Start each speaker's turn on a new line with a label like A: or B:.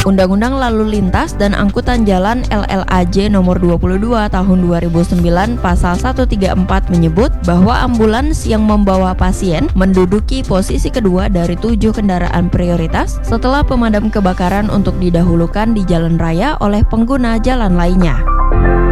A: Undang-Undang Lalu Lintas dan Angkutan Jalan LLAJ Nomor 22 Tahun 2009 Pasal 134 menyebut bahwa ambulans yang membawa pasien menduduki posisi kedua dari 7 kendaraan prioritas setelah pemadam kebakaran untuk didahulukan di jalan raya oleh pengguna jalan lainnya.